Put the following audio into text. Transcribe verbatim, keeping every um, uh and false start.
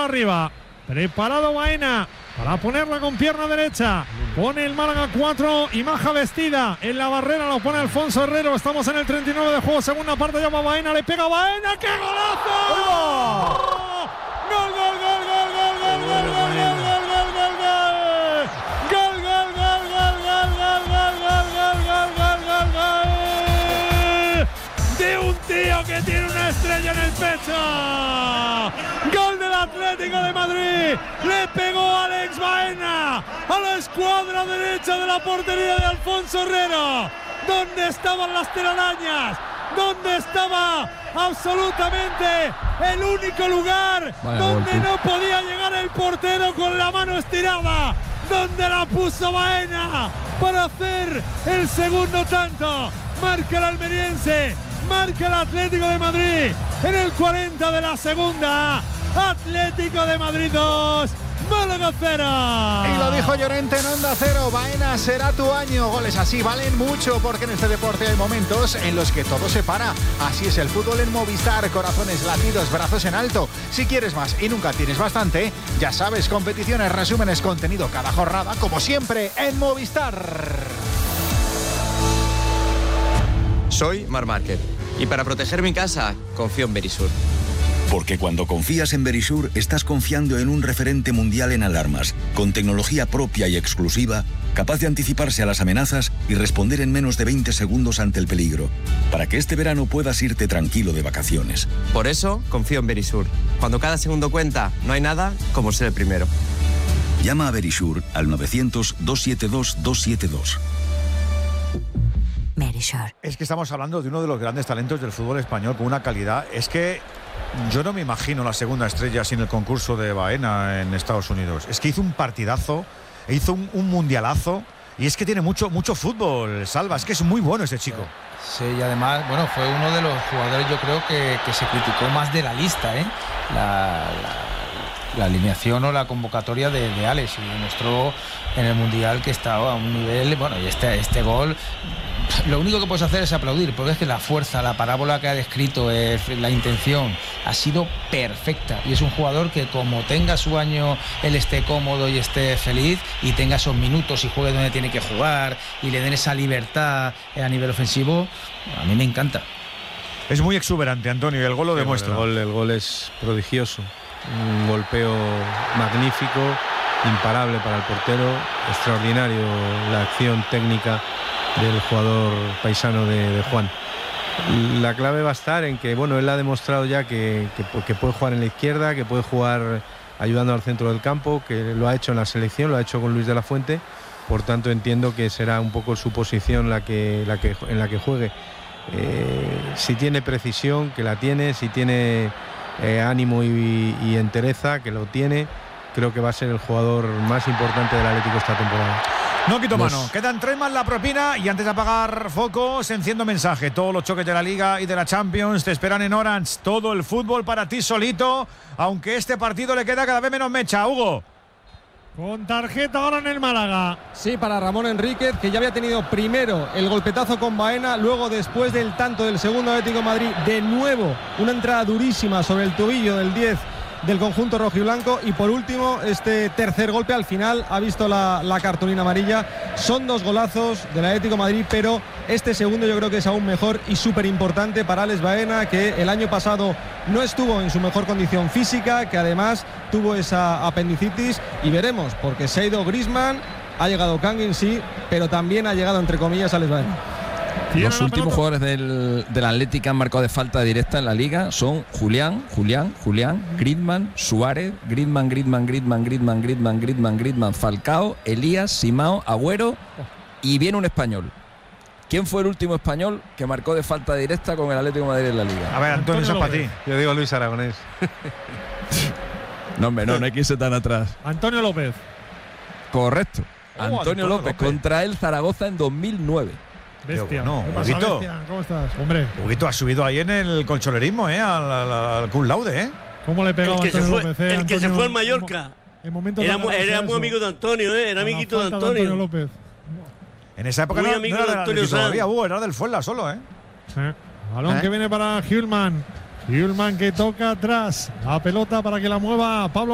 arriba. Preparado Baena para ponerla con pierna derecha. Pone el Málaga cuatro y Maja vestida. En la barrera lo pone Alfonso Herrero. Estamos en el treinta y nueve de juego. Segunda parte, llama Baena. Le pega Baena. ¡Qué golazo! ¡Oh! ¡Gol, gol, gol, gol, gol, gol, gol, gol, gol, gol, gol, gol, gol! ¡Gol, gol, gol, gol, gol, gol, gol, gol, gol, gol, gol, gol! De un tío que tiene una estrella en el pecho. Gol del Atlético de Madrid. Le pegó Alex Baena a la escuadra derecha de la portería de Alfonso Herrero. ¿Dónde estaban las telarañas? ¿Dónde estaba absolutamente el único lugar Vaya donde golpe. no podía llegar el portero con la mano estirada? ¿Dónde la puso Baena para hacer el segundo tanto? Marca el almeriense. Marca el Atlético de Madrid en el cuarenta de la segunda. Atlético de Madrid dos, Málaga cero. Y lo dijo Llorente en Onda Cero. Baena, será tu año. Goles así valen mucho, porque en este deporte hay momentos en los que todo se para. Así es el fútbol en Movistar. Corazones latidos, brazos en alto. Si quieres más y nunca tienes bastante, ya sabes, competiciones, resúmenes, contenido cada jornada, como siempre en Movistar. Soy Marc Márquez y para proteger mi casa confío en Verisur. Porque cuando confías en Verisur, estás confiando en un referente mundial en alarmas, con tecnología propia y exclusiva, capaz de anticiparse a las amenazas y responder en menos de veinte segundos ante el peligro, para que este verano puedas irte tranquilo de vacaciones. Por eso confío en Verisur. Cuando cada segundo cuenta, no hay nada como ser el primero. Llama a Verisur al novecientos, doscientos setenta y dos, doscientos setenta y dos. Es que estamos hablando de uno de los grandes talentos del fútbol español con una calidad. Es que yo no me imagino la segunda estrella sin el concurso de Baena en Estados Unidos. Es que hizo un partidazo, hizo un, un mundialazo y es que tiene mucho, mucho fútbol, Salva. Es que es muy bueno este chico. Sí, y además, bueno, fue uno de los jugadores, yo creo que, que se criticó más de la lista, ¿eh? La, la, la alineación o la convocatoria de, de Alex, y demostró en el Mundial que estaba a un nivel, bueno, y este, este gol, lo único que puedes hacer es aplaudir, porque es que la fuerza, la parábola que ha descrito, eh, la intención, ha sido perfecta, y es un jugador que como tenga su año, él esté cómodo y esté feliz, y tenga esos minutos y juegue donde tiene que jugar, y le den esa libertad eh, a nivel ofensivo, a mí me encanta. Es muy exuberante, Antonio, y el gol lo sí, demuestra. Bueno, el, gol, el gol es prodigioso, un golpeo magnífico, imparable para el portero, extraordinario la acción técnica del jugador paisano de, de Juan. La clave va a estar en que, bueno, él ha demostrado ya que, que, que puede jugar en la izquierda, que puede jugar ayudando al centro del campo, que lo ha hecho en la selección, lo ha hecho con Luis de la Fuente, por tanto entiendo que será un poco su posición la que, la que, en la que juegue. Eh, si tiene precisión, que la tiene, si tiene eh, ánimo y, y entereza, que lo tiene, creo que va a ser el jugador más importante del Atlético esta temporada. No quito Los... mano, quedan tres más la propina y antes de apagar focos enciendo mensaje. Todos los choques de la Liga y de la Champions te esperan en Orange. Todo el fútbol para ti solito, aunque este partido le queda cada vez menos mecha. Hugo. Con tarjeta ahora en el Málaga. Sí, para Ramón Enríquez, que ya había tenido primero el golpetazo con Baena, luego después del tanto del segundo Atlético de Madrid, de nuevo una entrada durísima sobre el tobillo del diez del conjunto rojiblanco, y por último este tercer golpe al final ha visto la, la cartulina amarilla. Son dos golazos del Atlético de Madrid, pero este segundo yo creo que es aún mejor y súper importante para Alex Baena, que el año pasado no estuvo en su mejor condición física, que además tuvo esa apendicitis, y veremos, porque se ha ido Griezmann, ha llegado Kangin, sí, pero también ha llegado entre comillas Alex Baena. Los últimos jugadores del, del Atleti que han marcado de falta directa en la Liga son Julián, Julián, Julián, Griezmann, Suárez, Griezmann, Griezmann, Griezmann, Griezmann, Griezmann, Griezmann, Griezmann, Falcao, Elías, Simao, Agüero, y viene un español. ¿Quién fue el último español que marcó de falta directa con el Atlético de Madrid en la Liga? A ver, Antonio, eso es para ti. Yo digo Luis Aragonés. No, hombre, no, no hay que irse tan atrás. Antonio López. Correcto. Oh, Antonio, Antonio López, López contra el Zaragoza en dos mil nueve. Bestia. No, ¿Qué pasa, Huguito? bestia? ¿Cómo estás? Hombre. Huguito ha subido ahí en el colchonerismo, ¿eh? Al, al, al cum laude, ¿eh? ¿Cómo le pegó el que, Antonio se fue, López, eh, el Antonio, que se fue al Mallorca. En momento era, muy, era muy amigo de Antonio, ¿eh? Era amiguito de Antonio. de Antonio López. En esa época Muy no, amigo no era de del Antonio Atlético Sanz. todavía, Hugo, era del Fuenla solo, ¿eh? Sí. Balón ¿Eh? que viene para Hjulman. Hjulman que toca atrás. La pelota para que la mueva Pablo